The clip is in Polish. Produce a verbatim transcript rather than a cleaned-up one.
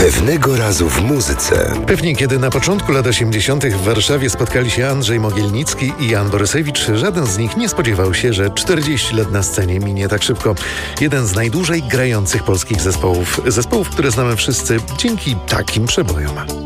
Pewnego razu w muzyce. Pewnie kiedy na początku lat osiemdziesiątych w Warszawie spotkali się Andrzej Mogielnicki i Jan Borysewicz, żaden z nich nie spodziewał się, że czterdzieści lat na scenie minie tak szybko. Jeden z najdłużej grających polskich zespołów. Zespołów, które znamy wszyscy dzięki takim przebojom.